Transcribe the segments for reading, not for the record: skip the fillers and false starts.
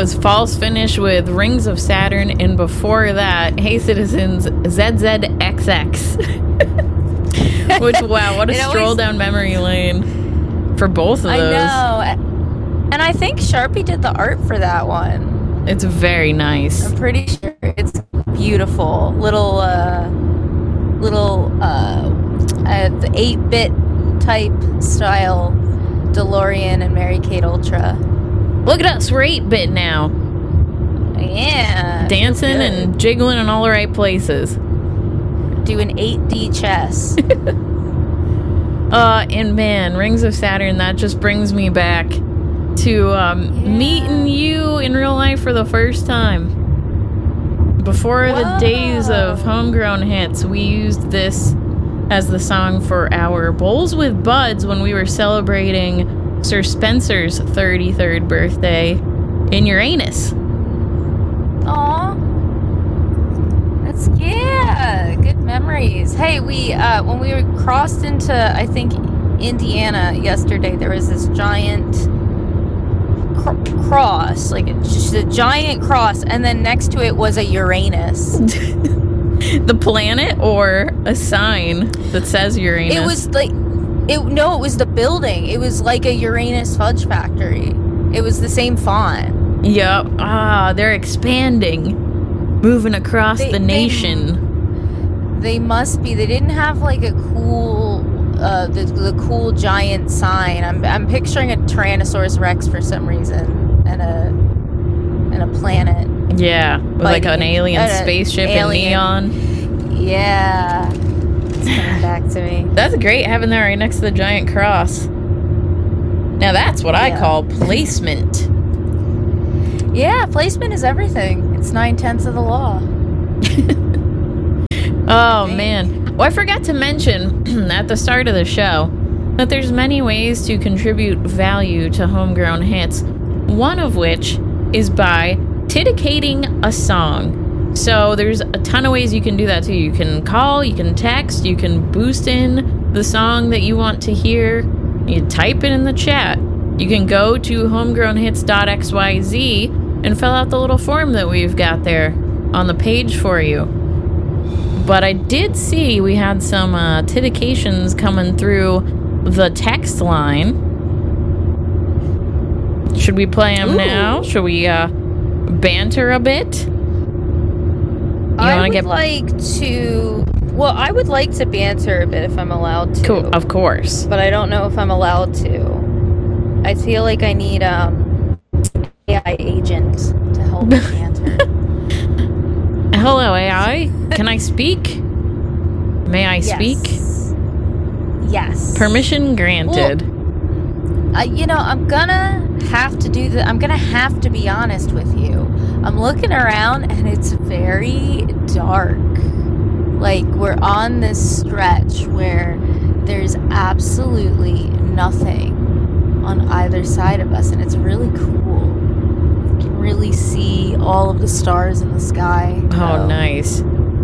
was False Finish with Rings of Saturn, and before that, Hey Citizens, ZZXX. Which, wow, what a stroll down memory lane for both of those. I know. And I think Sharpie did the art for that one. It's very nice. I'm pretty sure it's beautiful. Little the 8-bit type style DeLorean and Mary-Kate Ultra. Look at us, we're 8-bit now. Yeah. Dancing and jiggling in all the right places. Doing 8D chess. And man, Rings of Saturn, that just brings me back to meeting you in real life for the first time. Before the days of Homegrown Hits, we used this as the song for our Bowls with Buds when we were celebrating Sir Spencer's 33rd birthday in Uranus. Aw. That's, good memories. Hey, we, when we crossed into, I think, Indiana yesterday, there was this giant cross, like just a giant cross, and then next to it was a Uranus. The planet or a sign that says Uranus? It was like, it was the building. It was like a Uranus fudge factory. It was the same font. Yep. They're expanding, moving across the nation. They must be. They didn't have like a cool, the cool giant sign. I'm picturing a Tyrannosaurus Rex for some reason, and a planet. Yeah, with like an alien spaceship in neon. Yeah, it's coming back to me. That's great, having that right next to the giant cross. Now that's what I call placement. Yeah, placement is everything. It's 9/10 of the law. Oh man. Well, I forgot to mention at the start of the show that there's many ways to contribute value to Homegrown Hits, one of which is by dedicating a song. So there's a ton of ways you can do that too. You can call, you can text, you can boost in the song that you want to hear. You type it in the chat. You can go to homegrownhits.xyz and fill out the little form that we've got there on the page for you. But I did see we had some dedications coming through the text line. Should we play them now? Should we banter a bit? I would like to banter a bit if I'm allowed to. Cool, of course. But I don't know if I'm allowed to. I feel like I need AI agent to help me banter. Hello, AI. Can I speak? May I speak? Yes. Permission granted. Well, I'm gonna have to do that. I'm gonna have to be honest with you. I'm looking around and it's very dark. Like, we're on this stretch where there's absolutely nothing on either side of us, and it's really cool. You can really see all of the stars in the sky. Oh, nice.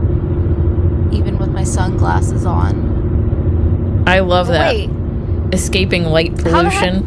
Even with my sunglasses on. I love that. Wait. Escaping light pollution.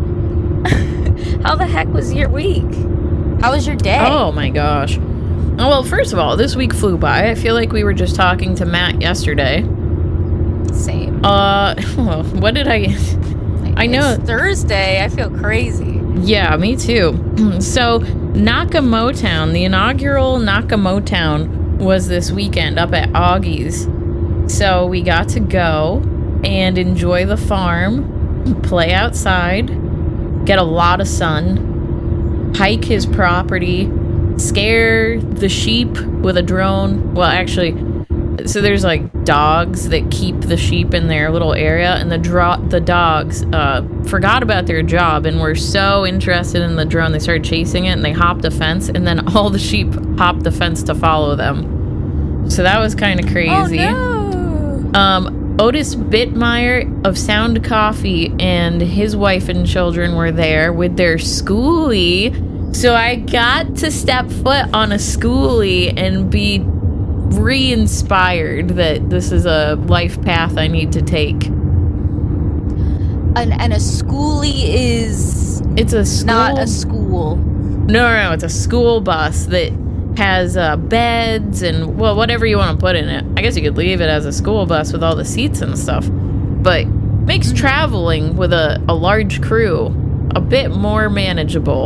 How the heck was your week? How was your day? Oh my gosh. Oh, well, first of all, this week flew by. I feel like we were just talking to Matt yesterday. Same. What did I know it's Thursday. I feel crazy. Yeah, me too. So, Nakamotown, the inaugural Nakamotown was this weekend up at Augie's. So, we got to go and enjoy the farm, play outside, get a lot of sun, hike his property, scare the sheep with a drone. Well, actually, so there's like dogs that keep the sheep in their little area, and the dogs forgot about their job and were so interested in the drone they started chasing it, and they hopped a fence, and then all the sheep hopped the fence to follow them. So that was kind of crazy. Oh no! Otis Bittmeyer of Sound Coffee and his wife and children were there with their schoolie. So I got to step foot on a schoolie and be re-inspired that this is a life path I need to take. And a schoolie is... It's a school. Not a school. No, it's a school bus that has beds and, well, whatever you want to put in it. I guess you could leave it as a school bus with all the seats and stuff. But makes traveling with a large crew a bit more manageable.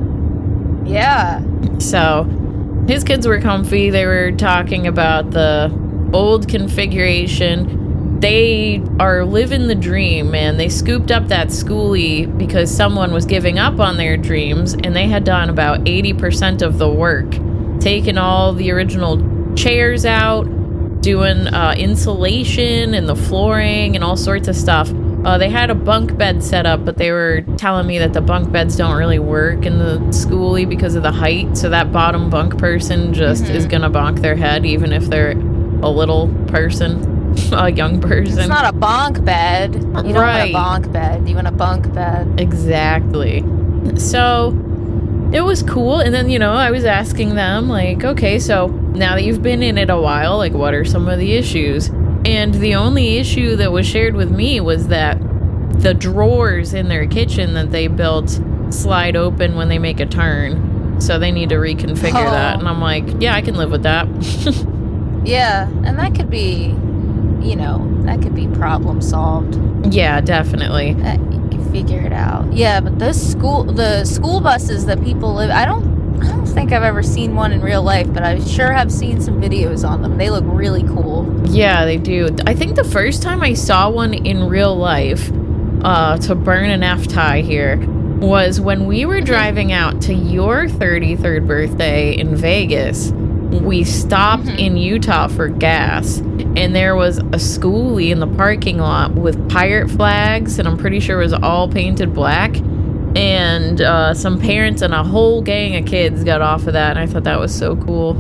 Yeah. So his kids were comfy. They were talking about the old configuration. They are living the dream, man. They scooped up that schoolie because someone was giving up on their dreams, and they had done about 80% of the work. Taking all the original chairs out, doing insulation and the flooring and all sorts of stuff. They had a bunk bed set up, but they were telling me that the bunk beds don't really work in the schoolie because of the height. So that bottom bunk person just is going to bonk their head, even if they're a little person. A young person. It's not a bonk bed. You don't want a bonk bed. You want a bunk bed. Exactly. So it was cool. And then, I was asking them, like, okay, so now that you've been in it a while, like, what are some of the issues? And the only issue that was shared with me was that the drawers in their kitchen that they built slide open when they make a turn. So they need to reconfigure that. And I'm like, yeah, I can live with that. Yeah, and that could be... that could be problem solved. Yeah, definitely. You can figure it out. Yeah, but the school buses that people live, I don't think I've ever seen one in real life, but I sure have seen some videos on them. They look really cool. Yeah, they do. I think the first time I saw one in real life, to burn an F-tie here, was when we were driving out to your 33rd birthday in Vegas. We stopped in Utah for gas, and there was a schoolie in the parking lot with pirate flags, and I'm pretty sure it was all painted black, and some parents and a whole gang of kids got off of that, and I thought that was so cool.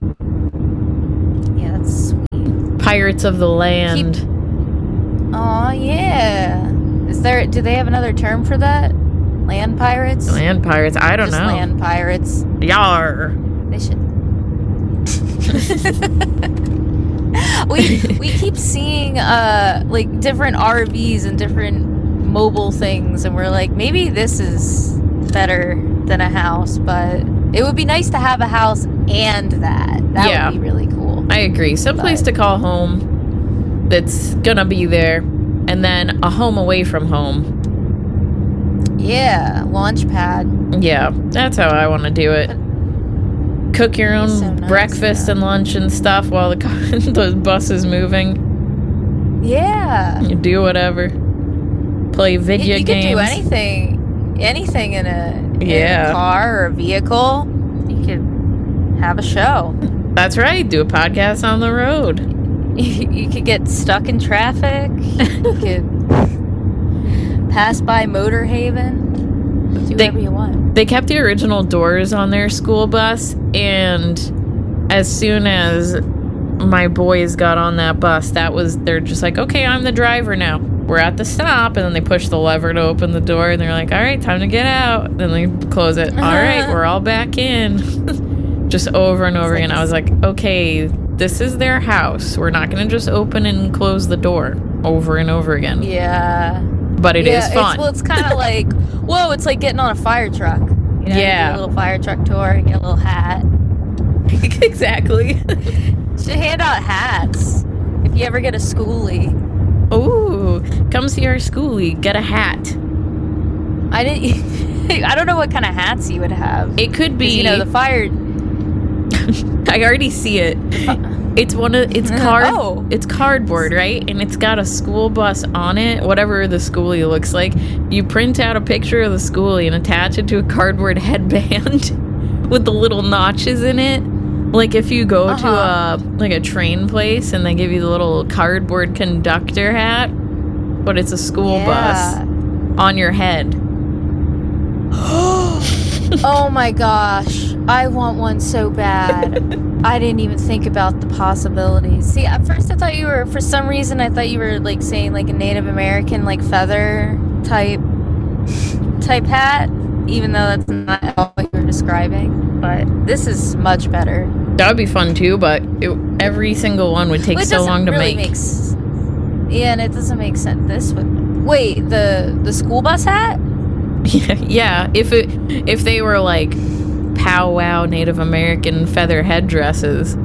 Yeah, that's sweet. Pirates of the land. Oh yeah. Do they have another term for that? Land pirates? Land pirates? I don't know. Land pirates. Yar. They should... we keep seeing like different RVs and different mobile things, and we're like, maybe this is better than a house, but it would be nice to have a house and that would be really cool. I agree. Someplace to call home that's gonna be there, and then a home away from home. Yeah, launch pad. Yeah, that's how I want to do it. Cook your own breakfast and lunch and stuff while the bus is moving. Yeah. You do whatever. Play video games. You could do anything in a car or a vehicle. You could have a show. That's right. Do a podcast on the road. You could get stuck in traffic. You could pass by Motor Haven. Do whatever you want. They kept the original doors on their school bus, and as soon as my boys got on that bus, they're just like, okay, I'm the driver now. We're at the stop, and then they push the lever to open the door, and they're like, all right, time to get out. Then they close it. All right, we're all back in. Just over and over again. I was like, okay, this is their house. We're not going to just open and close the door over and over again. Yeah. But it is fun. It's kind of like, it's like getting on a fire truck. You do a little fire truck tour and get a little hat. Exactly. Should hand out hats if you ever get a schoolie. Ooh, come see our schoolie. Get a hat. I don't know what kind of hats you would have. It could be, the fire. I already see it. It's it's cardboard, right? And it's got a school bus on it, whatever the schoolie looks like. You print out a picture of the schoolie and attach it to a cardboard headband with the little notches in it. Like if you go to a train place and they give you the little cardboard conductor hat, but it's a school bus on your head. Oh my gosh, I want one so bad. I didn't even think about the possibilities. See, at first I thought you were, for some reason, like saying like a Native American like feather type hat, even though that's not at all what you were describing. But this is much better. That would be fun too, but every single one would take so long to make. Yeah, and it doesn't make sense. Wait, the school bus hat? Yeah, if they were like powwow Native American feather headdresses.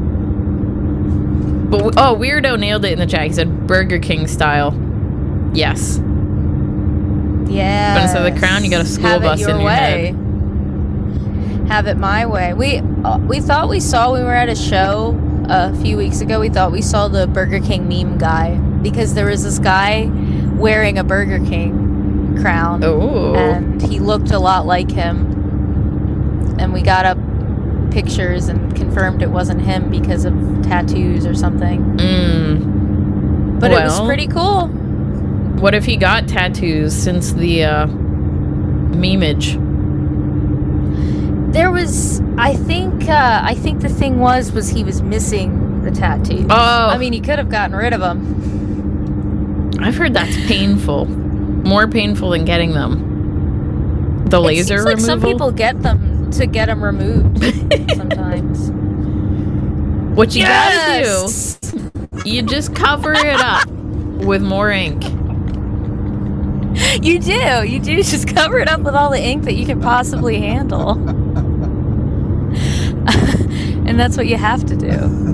But Weirdo nailed it in the chat. He said Burger King style. Yes. Yeah. But instead of the crown, you got a school bus in your head. Have it my way. We thought we saw, we were at a show a few weeks ago, we thought we saw the Burger King meme guy, because there was this guy wearing a Burger King crown. Ooh. And he looked a lot like him. And we got up pictures and confirmed it wasn't him because of tattoos or something. But it was pretty cool. What if he got tattoos since the memeage? There was, I think the thing was he was missing the tattoos. Oh. I mean, he could have gotten rid of them. I've heard that's painful. More painful than getting them. The laser removal? Like some people get them to get them removed sometimes. What you gotta do, you just cover it up with more ink. You do just cover it up with all the ink that you can possibly handle. And that's what you have to do.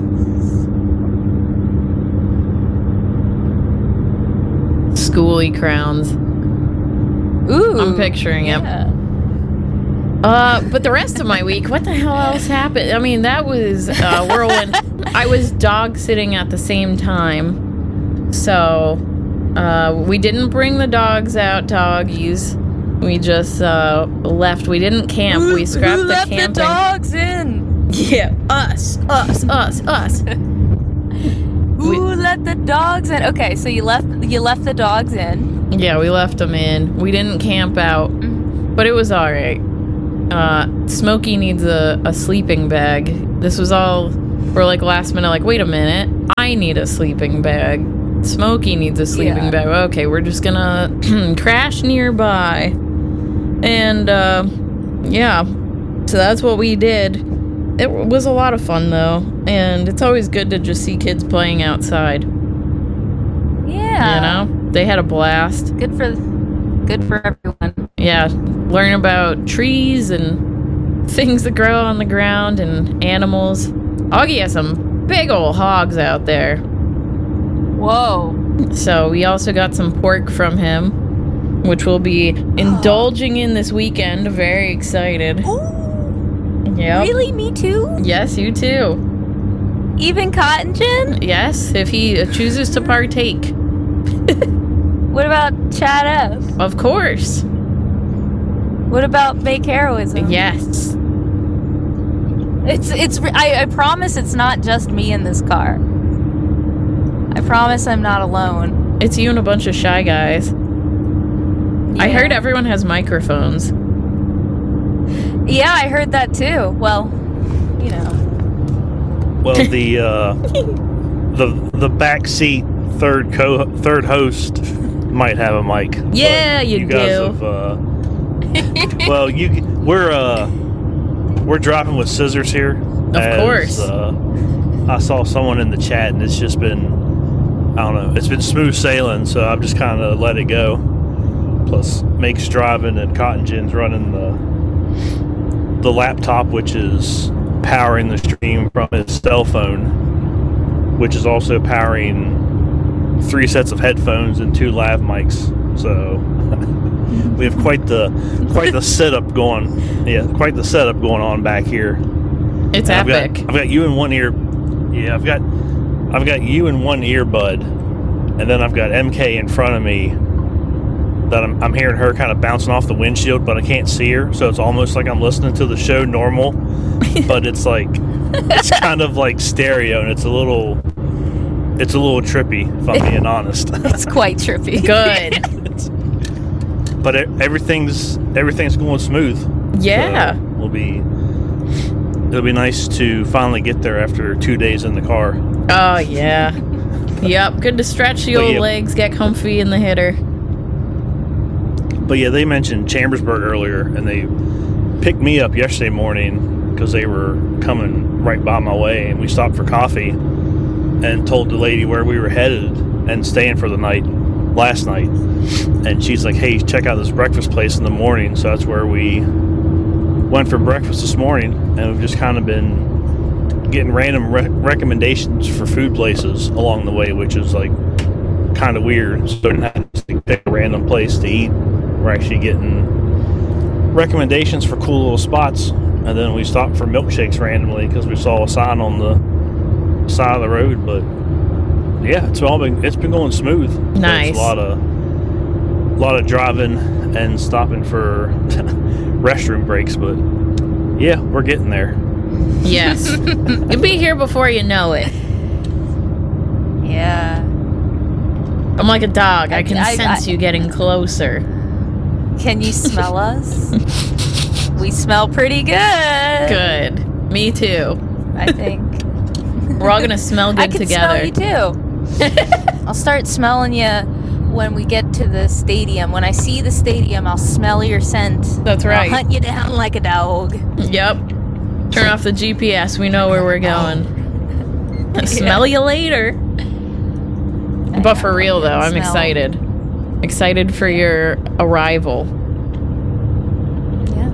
Schooly crowns. Ooh, I'm picturing it. But the rest of my week, what the hell else happened? I mean, that was whirlwind. I was dog sitting at the same time, so we didn't bring the dogs out, doggies. We just left. We didn't camp. We scrapped the camping. Who left the dogs in? Yeah, us. Who let the dogs in? Okay, so you left the dogs in. Yeah, we left them in. We didn't camp out, but it was all right. Smokey needs a sleeping bag. This was all, we're like last minute, like, wait a minute, I need a sleeping bag. Smokey needs a sleeping bag. Okay, we're just gonna crash nearby. And, yeah, so that's what we did. It was a lot of fun, though, and it's always good to just see kids playing outside. Yeah. You know? They had a blast. Good for everyone. Yeah, learn about trees and things that grow on the ground and animals. Augie has some big old hogs out there. Whoa. So we also got some pork from him, which we'll be indulging in this weekend. Very excited. Ooh. Yep. Really? Me too? Yes, you too. Even Cotton Gin? Yes, if he chooses to partake. What about Chad F? Of course. What about fake heroism? Yes. I promise it's not just me in this car. I promise I'm not alone. It's you and a bunch of shy guys. Yeah. I heard everyone has microphones. Yeah, I heard that too. Well, you know. Well, the backseat third host might have a mic. Yeah, you guys do. Well, we're dropping with scissors here. Of course. I saw someone in the chat, and it's just been, I don't know, it's been smooth sailing, so I've just kind of let it go. Plus, Make's driving, and Cotton Gin's running the laptop, which is powering the stream from his cell phone, which is also powering 3 sets of headphones and 2 lav mics. So we have quite the setup going. Yeah, quite the setup going on back here. It's and epic. I've got you in one ear. Yeah, I've got you in one earbud, and then I've got MK in front of me. That I'm hearing her kind of bouncing off the windshield, but I can't see her, so it's almost like I'm listening to the show normal, but it's like it's kind of like stereo, and it's a little trippy, if I'm being honest. It's quite trippy. Good. But everything's going smooth. Yeah. So it'll be nice to finally get there after 2 days in the car. Oh yeah. Yep. Good to stretch the old legs, get comfy in the hitter. But yeah, they mentioned Chambersburg earlier, and they picked me up yesterday morning because they were coming right by my way, and we stopped for coffee and told the lady where we were headed and staying for the night last night. And she's like, hey, check out this breakfast place in the morning. So that's where we went for breakfast this morning, and we've just kind of been getting random recommendations for food places along the way, which is like kind of weird. So we didn't have to pick a random place to eat. We're actually getting recommendations for cool little spots, and then we stopped for milkshakes randomly because we saw a sign on the side of the road. But yeah, it's been going smooth. Nice. It's a lot of driving and stopping for restroom breaks, but yeah, we're getting there. Yes. You'll be here before you know it. Yeah. I'm like a dog. I can sense you getting closer. Can you smell us? We smell pretty good. Good. Me too. I think. We're all gonna smell good I can together. smell you too. I'll start smelling you when we get to the stadium. When I see the stadium, I'll smell your scent. That's right. I'll hunt you down like a dog. Yep. Turn off the GPS. We know where we're going. Smell you later. But for real though, I'm excited. Excited for your arrival. Yeah.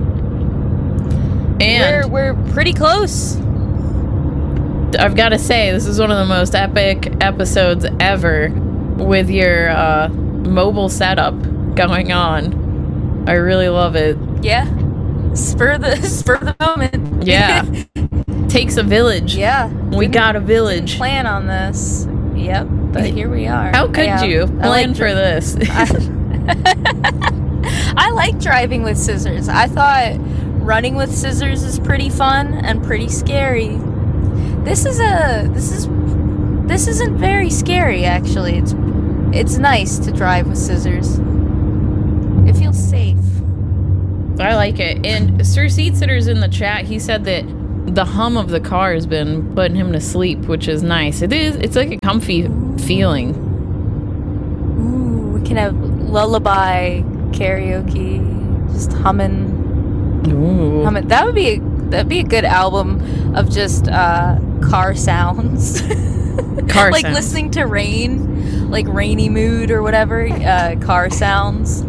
And we're pretty close. I've got to say, this is one of the most epic episodes ever with your mobile setup going on. I really love it. Yeah. Spur the moment. Yeah. Takes a village. Yeah. We got a village. Plan on this. Yep. But here we are. How could you plan for this? I like driving with scissors. I thought running with scissors is pretty fun and pretty scary. This isn't very scary, actually. It's nice to drive with scissors. It feels safe. I like it. And Sir Seat Sitter's in the chat. He said that the hum of the car has been putting him to sleep, which is nice. It's like a comfy feeling. Ooh, we can have lullaby karaoke, just humming. Ooh. Humming. That'd be a good album of just car sounds. Car like sounds. listening to rain, like rainy mood or whatever. Car sounds.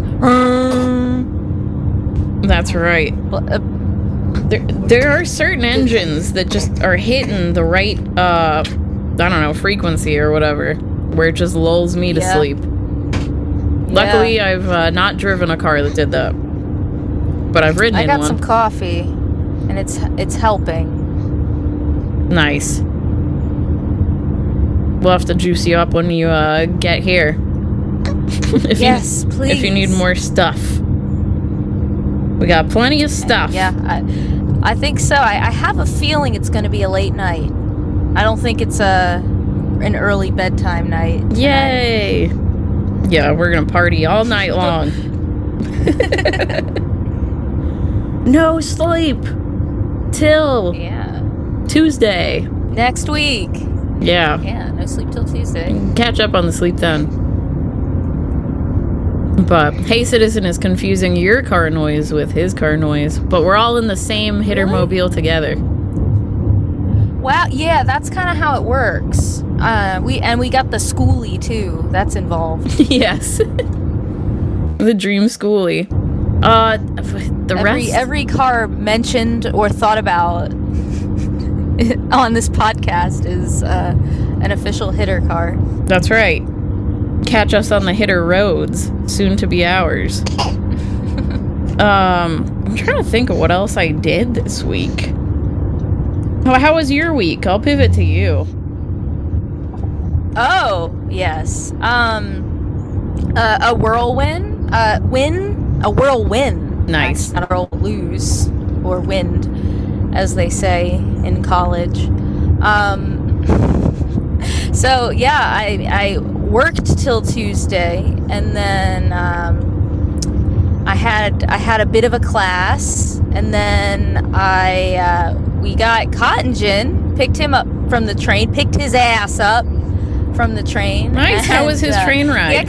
That's right. There are certain engines that just are hitting the right, I don't know, frequency or whatever, where it just lulls me to sleep. Luckily, I've not driven a car that did that, but I've ridden in one. I got some coffee, and it's helping. Nice. We'll have to juice you up when you get here. Yes, please. If you need more stuff. We got plenty of stuff. Yeah, I think so. I have a feeling it's going to be a late night. I don't think it's an early bedtime night tonight. Yay! Yeah, we're going to party all night long. No sleep till Tuesday. Next week. Yeah. Yeah, no sleep till Tuesday. Catch up on the sleep then. But Hey Citizen is confusing your car noise with his car noise, but we're all in the same Hittermobile together. Wow, yeah, that's kind of how it works. We got the schoolie too. That's involved. Yes. The Dream Schoolie. Every car mentioned or thought about on this podcast is an official Hitter car. That's right. Catch us on the Hitter roads, soon to be ours. I'm trying to think of what else I did this week. How was your week? I'll pivot to you. Oh, yes. A whirlwind. A whirlwind. Nice. Not a lose or wind, as they say in college. So yeah, I worked till Tuesday, and then I had a bit of a class, and then we got Cotton Gin, picked him up from the train, picked his ass up from the train. Nice. How was his train ride?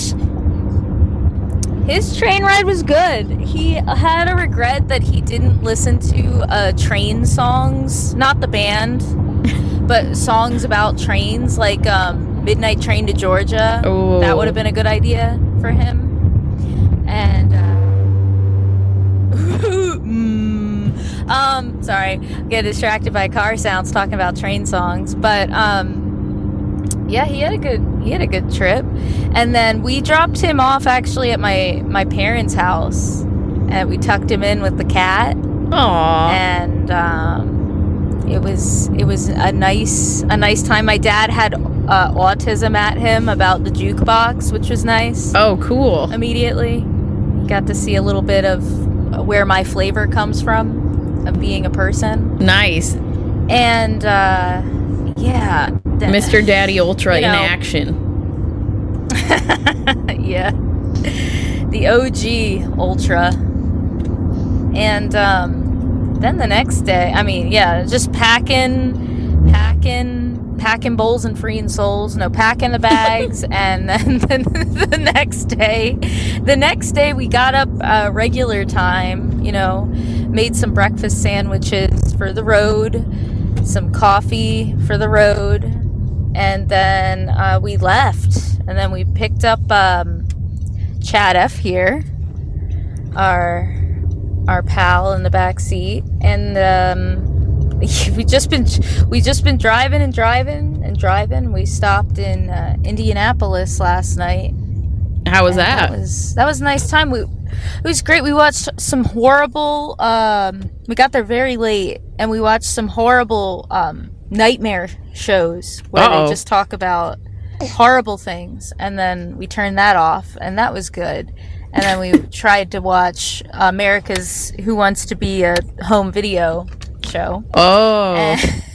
His train ride was good. He had a regret that he didn't listen to train songs, not the band, but songs about trains, like Midnight Train to Georgia. Ooh. That would have been a good idea for him. And Sorry, get distracted by car sounds talking about train songs. But yeah, he had a good trip. And then we dropped him off actually at my parents' house, and we tucked him in with the cat. Aww. And it was a nice time. My dad had autism at him about the jukebox, which was nice. Oh, cool. Immediately got to see a little bit of where my flavor comes from of being a person. Nice. And yeah, Mr. Daddy Ultra in action. Yeah, the OG Ultra. And then the next day, I mean, yeah, just packing bowls and freeing souls. No, packing the bags. And then the next day we got up regular time, made some breakfast sandwiches for the road, some coffee for the road, and then we left. And then we picked up Chad F here, our pal in the back seat, and we just been driving. We stopped in Indianapolis last night. How was that? That was a nice time. It was great. We watched some horrible. We got there very late, and we watched some horrible nightmare shows where they just talk about horrible things, and then we turned that off, and that was good. And then we tried to watch America's Who Wants to Be a Home Video show. Oh.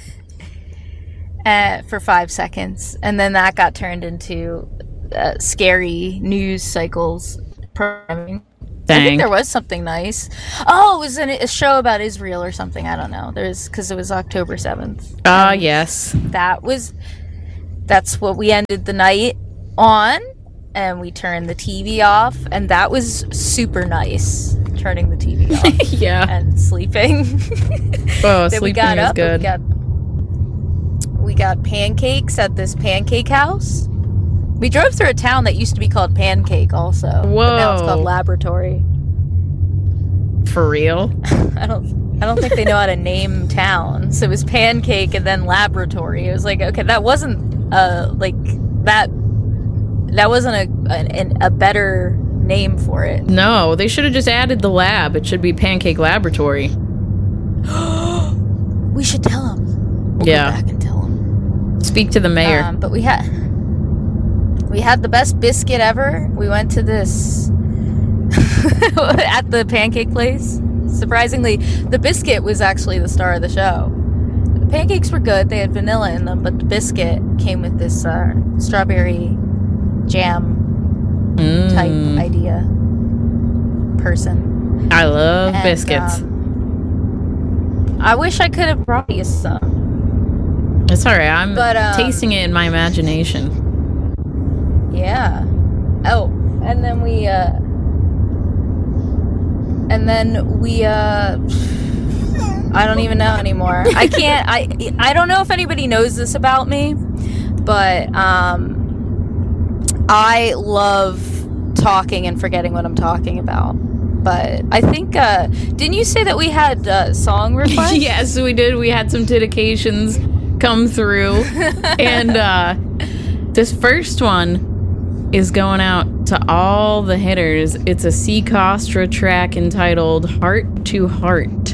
For 5 seconds. And then that got turned into scary news cycles programming. Dang. I think there was something nice. Oh, it was a show about Israel or something. I don't know. Because it was October 7th. Yes. That's what we ended the night on. And we turned the TV off, and that was super nice. Turning the TV off, yeah, and sleeping. Oh, sleeping is good. We got pancakes at this pancake house. We drove through a town that used to be called Pancake, also. Whoa! But now it's called Laboratory. For real? I don't think they know how to name towns. It was Pancake and then Laboratory. It was like, okay, that wasn't like that. That wasn't a better name for it. No, they should have just added the lab. It should be Pancake Laboratory. We should tell them. We'll go back and tell them. Speak to the mayor. But we had the best biscuit ever. We went to this at the pancake place. Surprisingly, the biscuit was actually the star of the show. The pancakes were good. They had vanilla in them, but the biscuit came with this strawberry jam type idea person. I love biscuits. I wish I could have brought you some. It's alright. I'm tasting it in my imagination. Yeah. Oh, and then we I don't even know anymore. I can't. I don't know if anybody knows this about me, but I love talking and forgetting what I'm talking about. But I think, didn't you say that we had song requests? Yes, we did. We had some dedications come through. And this first one is going out to all the hitters. It's a C. Costra track entitled Heart to Heart.